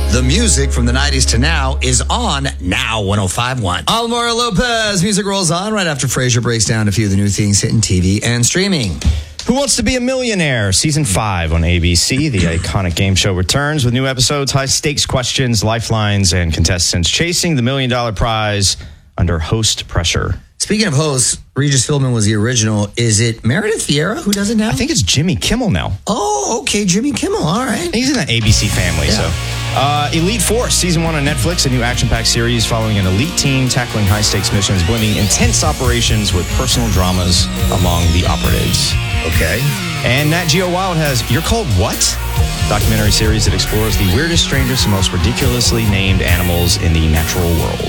The music from the 90s to now is on Now 105.1. Almora Lopez. Music rolls on right after Frasier breaks down a few of the new things hitting TV and streaming. Who Wants to Be a Millionaire? Season 5 on ABC. The iconic game show returns with new episodes, high-stakes questions, lifelines, and contestants chasing the $1 million prize under host pressure. Speaking of hosts, Regis Philbin was the original. Is it Meredith Vieira who does it now? I think it's Jimmy Kimmel now. Oh, okay, Jimmy Kimmel. All right. He's in the ABC family, so. Elite Force, Season 1 on Netflix, a new action-packed series following an elite team tackling high-stakes missions, blending intense operations with personal dramas among the operatives. Okay. And Nat Geo Wild has You're Called What? Documentary series that explores the weirdest, strangest, and most ridiculously named animals in the natural world.